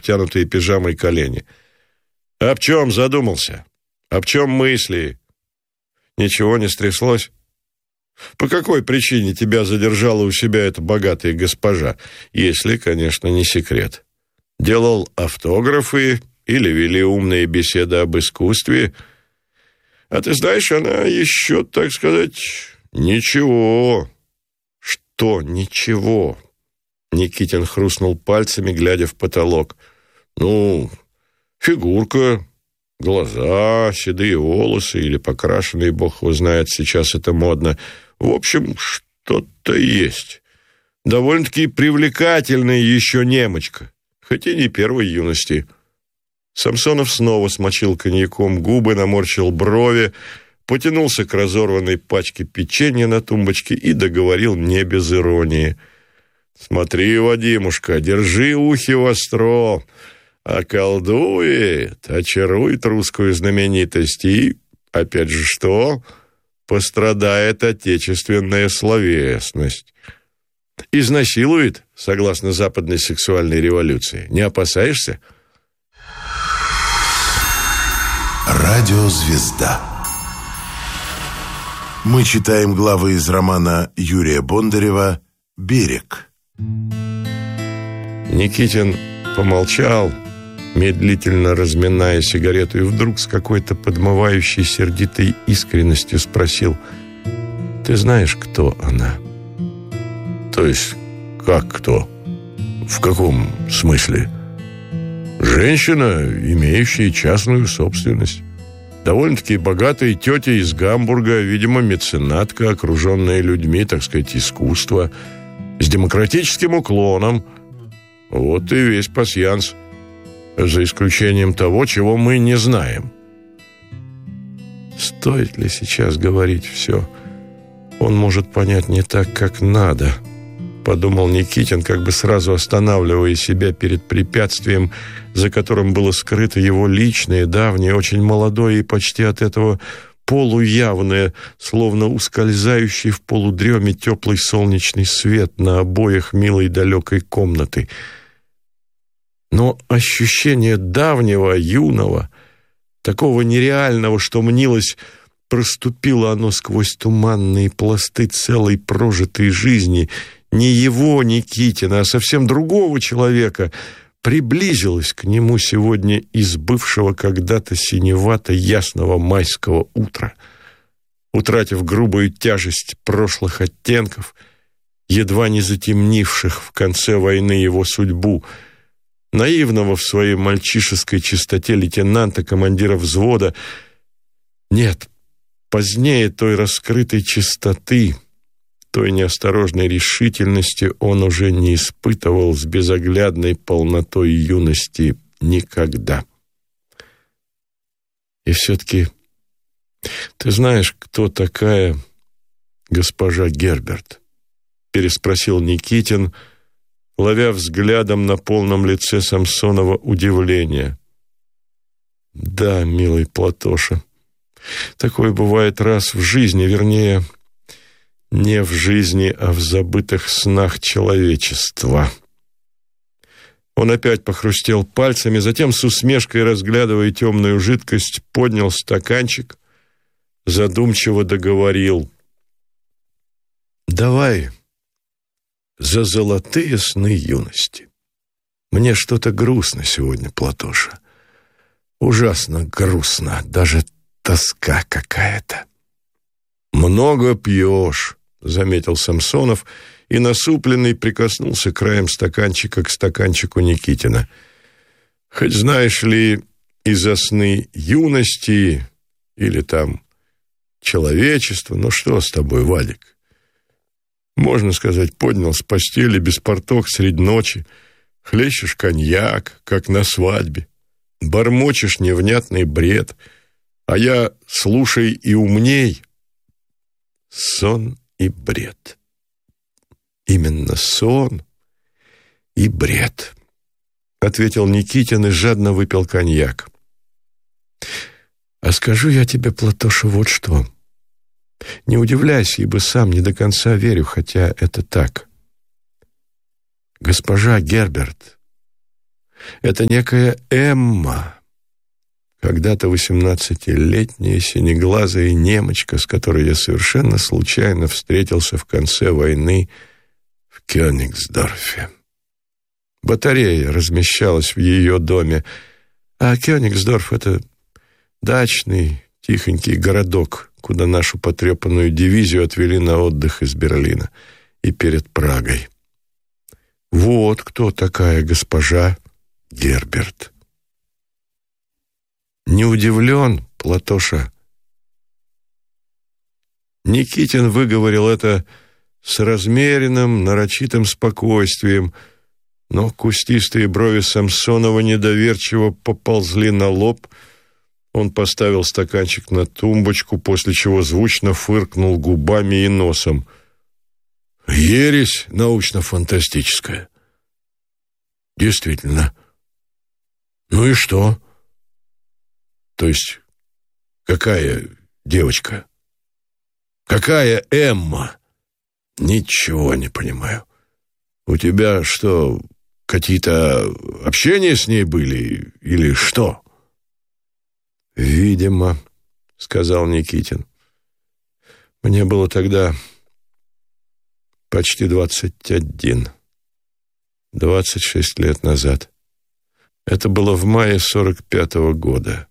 обтянутые пижамой колени. «Об чем задумался? Об чем мысли? Ничего не стряслось? По какой причине тебя задержала у себя эта богатая госпожа, если, конечно, не секрет? Делал автографы или вели умные беседы об искусстве? А ты знаешь, она еще, так сказать, ничего». «Что ничего?» Никитин хрустнул пальцами, глядя в потолок. Фигурка, глаза, седые волосы или покрашенные, бог его знает, сейчас это модно. В общем, что-то есть. Довольно-таки привлекательная еще немочка, хоть и не первой юности». Самсонов снова смочил коньяком губы, наморщил брови, потянулся к разорванной пачке печенья на тумбочке и договорил не без иронии. «Смотри, Вадимушка, держи ухи востро. Околдует, очарует русскую знаменитость и, опять же, что? Пострадает отечественная словесность. Изнасилует, согласно западной сексуальной революции. Не опасаешься?» Радиозвезда. Мы читаем главы из романа Юрия Бондарева «Берег». Никитин помолчал, медлительно разминая сигарету, и вдруг с какой-то подмывающей сердитой искренностью спросил: «Ты знаешь, кто она?» «То есть, как кто? В каком смысле?» «Женщина, имеющая частную собственность. Довольно-таки богатая тетя из Гамбурга, видимо, меценатка, окруженная людьми, так сказать, искусства, с демократическим уклоном. Вот и весь пасьянс, за исключением того, чего мы не знаем». Стоит ли сейчас говорить все? Он может понять не так, как надо, подумал Никитин, как бы сразу останавливая себя перед препятствием, за которым было скрыто его личное, давнее, очень молодое и почти от этого полуявное, словно ускользающий в полудреме теплый солнечный свет на обоях милой далекой комнаты. Но ощущение давнего, юного, такого нереального, что мнилось, проступило оно сквозь туманные пласты целой прожитой жизни, не его, Никитина, а совсем другого человека, приблизилось к нему сегодня из бывшего когда-то синевато-ясного майского утра. Утратив грубую тяжесть прошлых оттенков, едва не затемнивших в конце войны его судьбу, наивного в своей мальчишеской чистоте лейтенанта, командира взвода, нет, позднее той раскрытой чистоты, той неосторожной решительности он уже не испытывал с безоглядной полнотой юности никогда. И все-таки ты знаешь, кто такая госпожа Герберт? Переспросил Никитин, ловя взглядом на полном лице Самсонова удивление. Да, милый Платоша, такое бывает раз в жизни, вернее, не в жизни, а в забытых снах человечества. Он опять похрустел пальцами, затем с усмешкой, разглядывая темную жидкость, поднял стаканчик, задумчиво договорил: «Давай за золотые сны юности. Мне что-то грустно сегодня, Платоша. Ужасно грустно, даже тоска какая-то». «Много пьешь», — заметил Самсонов, и насупленный прикоснулся краем стаканчика к стаканчику Никитина. «Хоть знаешь ли, из-за сны юности или там человечества, ну что с тобой, Вадик? Можно сказать, поднял с постели без порток средь ночи, хлещешь коньяк, как на свадьбе, бормочешь невнятный бред, а я, слушай и умней». Сон и бред. Именно сон и бред, ответил Никитин и жадно выпил коньяк. А скажу я тебе, Платоша, вот что. Не удивляйся, ибо сам не до конца верю, хотя это так. Госпожа Герберт Это некая Эмма, когда-то 18-летняя синеглазая немочка, с которой я совершенно случайно встретился в конце войны в Кёнигсдорфе. Батарея размещалась в ее доме, а Кёнигсдорф — это дачный, тихонький городок, куда нашу потрепанную дивизию отвели на отдых из Берлина и перед Прагой. Вот кто такая госпожа Герберт. Не удивлен, Платоша? Никитин выговорил это с размеренным, нарочитым спокойствием, но кустистые брови Самсонова недоверчиво поползли на лоб. Он поставил стаканчик на тумбочку, после чего звучно фыркнул губами и носом. «Ересь научно-фантастическая». «Действительно. Ну и что? То есть, какая девочка? Какая Эмма? Ничего не понимаю. У тебя что, какие-то общения с ней были или что?» «Видимо», — сказал Никитин. «Мне было тогда почти 21. 26 лет назад. Это было в мае 45-го года».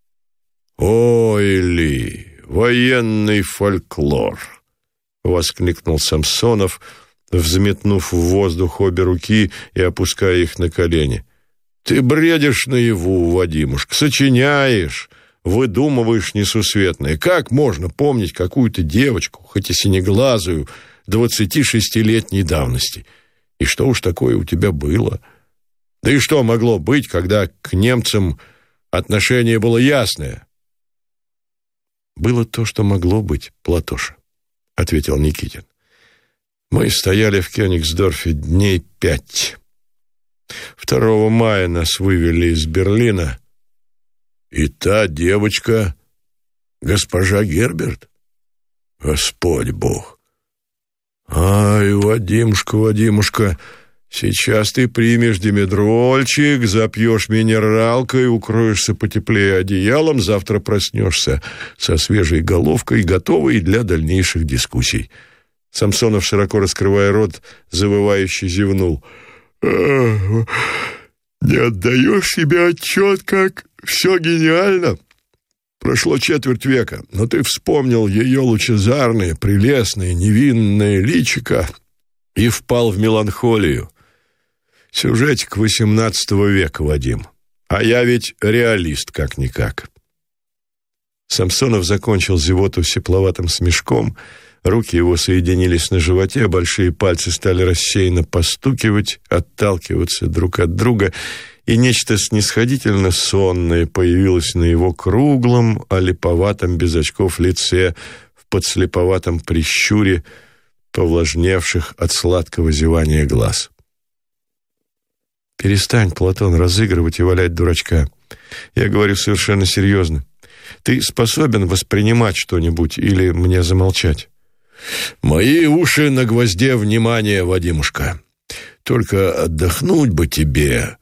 «Ой ли, военный фольклор!» — воскликнул Самсонов, взметнув в воздух обе руки и опуская их на колени. «Ты бредишь наяву, Вадимушка, сочиняешь, выдумываешь несусветное. Как можно помнить какую-то девочку, хоть и синеглазую, 26-летней давности? И что уж такое у тебя было? Да и что могло быть, когда к немцам отношение было ясное?» «Было то, что могло быть, Платоша», — ответил Никитин. «Мы стояли в Кёнигсдорфе дней 5. 2 мая нас вывели из Берлина. И та девочка, госпожа Герберт? Господь Бог! Ай, Вадимушка, Вадимушка, сейчас ты примешь димедрольчик, запьешь минералкой, укроешься потеплее одеялом, завтра проснешься со свежей головкой, готовой для дальнейших дискуссий». Самсонов, широко раскрывая рот, завывающе зевнул. «Не отдаешь себе отчет, как все гениально? Прошло четверть века, но ты вспомнил ее лучезарное, прелестное, невинное личико и впал в меланхолию. Сюжетик 18 века, Вадим. А я ведь реалист, как-никак». Самсонов закончил зевоту сепловатым смешком. Руки его соединились на животе, большие пальцы стали рассеянно постукивать, отталкиваться друг от друга, и нечто снисходительно сонное появилось на его круглом, олиповатом без очков лице, в подслеповатом прищуре, повлажневших от сладкого зевания глаз. «Перестань, Платон, разыгрывать и валять дурачка. Я говорю совершенно серьезно. Ты способен воспринимать что-нибудь или мне замолчать?» «Мои уши на гвозде внимания, Вадимушка. Только отдохнуть бы тебе,